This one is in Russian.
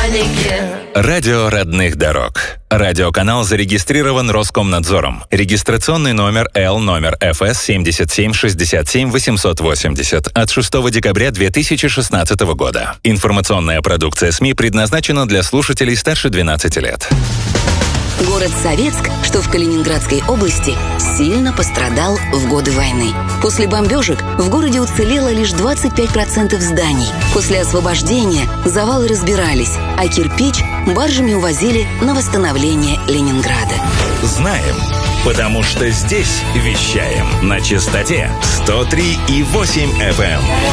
валике. Радио родных дорог. Радиоканал зарегистрирован Роскомнадзором. Регистрационный номер ФС 77 880 от 6 декабря 2016 года. Информационная продукция СМИ предназначена для слушателей старше 12 лет. Город Советск, что в Калининградской области, сильно пострадал в годы войны. После бомбежек в городе уцелело лишь 25% зданий. После освобождения завалы разбирались, а кирпич баржами увозили на восстановление Ленинграда. Знаем, потому что здесь вещаем на частоте 103,8 FM.